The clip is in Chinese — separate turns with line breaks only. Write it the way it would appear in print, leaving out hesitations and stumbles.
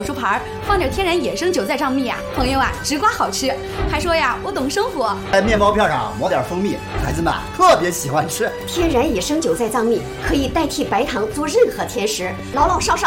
手牌放点天然野生韭菜藏蜜啊，朋友啊，直刮好吃。还说呀，我懂生活。
在面包片上抹点蜂蜜，孩子们特别喜欢吃。
天然野生韭菜藏蜜可以代替白糖做任何甜食，老老少少